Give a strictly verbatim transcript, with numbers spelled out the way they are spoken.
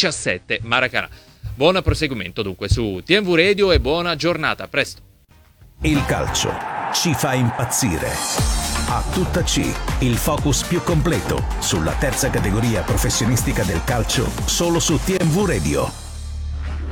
diciassette Maracanã. Buon proseguimento dunque su T M V Radio e buona giornata, a presto. Il calcio ci fa impazzire. A tutta C, il focus più completo sulla terza categoria professionistica del calcio, solo su T M V Radio.